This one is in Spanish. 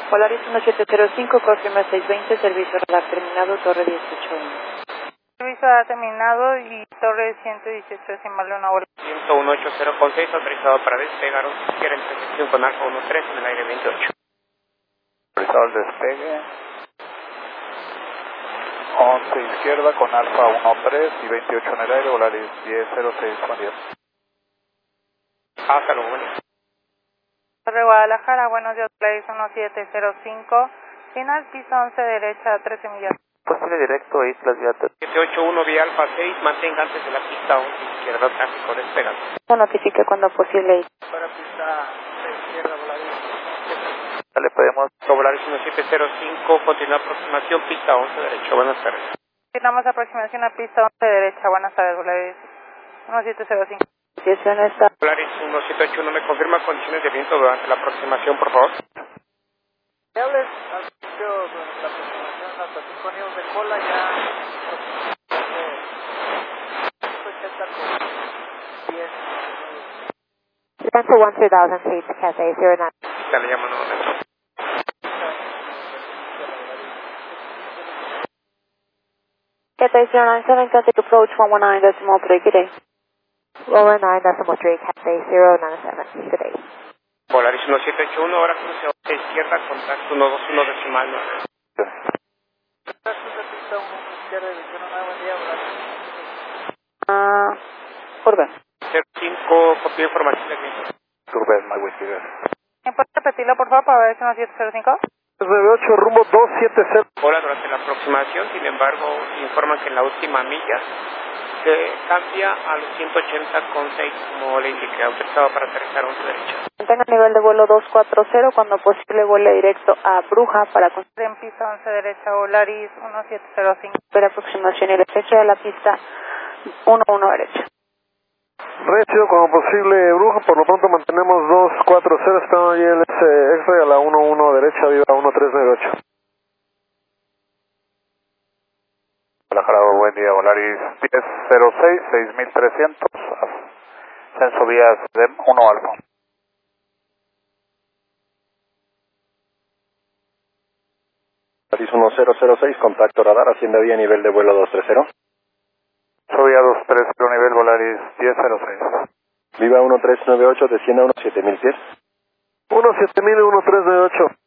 Polaris 1705, confirma 620, servicio radar terminado, torre 181. Servicio radar terminado y torre 118, decimal 1 hora. 10180 con 6, autorizado para despegar o siquiera en intersección con Alfa 13 en el aire 28. Autorizado el despegue. 11 izquierda con Alfa 13 y 28 en el aire, Volaris 1006 con 10. Hasta luego, buen día. Torre Guadalajara, buenos días, Volaris 1705, final piso 11 derecha, 13 millas. Posible directo, Islas Viatas. 781 vía Alfa 6, mantenga antes de la pista 11 izquierda, tráfico despegado. Notifique cuando posible. Para pista izquierda, Volaris. Le podemos... Volaris 1705, continúa aproximación, pista 11 derecha, buenas tardes. Continuamos aproximación a pista 11 derecha, buenas tardes, Volaris 1705. Situación está. Volaris 1781, ¿me confirma condiciones de viento durante la aproximación, por favor? Hables al sitio durante la aproximación hasta 5 nidos de cola ya... 180 con 10. Advance for 1000 feet, Cathay 09. Ya le llamo nuevamente. Cathay 097, contact approach 119, decimal 3, good day. 119.3, Cathay 097, good day. Polaris 1781, ahora cruce 11 izquierda, contacto 121 decimal 9. Curva. 05, copia información de viento. Turbe, my way, ¿Puedes repetirlo, por favor, para ver si 1705? 98 rumbo 270. Hola, durante la aproximación, sin embargo, informan que en la última milla se cambia a los 180,6 como le indiqué, autorizado para aterrizar 11 derecha. Mantenga nivel de vuelo 240, cuando posible vuele directo a Bruja para construir En pista 11 derecha, Volaris 1705. aproximación y la fecha de la pista 11 derecha. Recio, como posible Bruja, por lo pronto mantenemos 240, estamos ahí en ese X-ray a la 11 derecha, viva 1398. Guadalajara, buen día, Volaris 1006, 6300, ascenso vías de 1 Alfa. Volaris 1006, contacto radar, hacienda vía nivel de vuelo 230. Subía 230, nivel Volaris 1006. Viva 1398, descienda 17000 pies. 17000, 1398.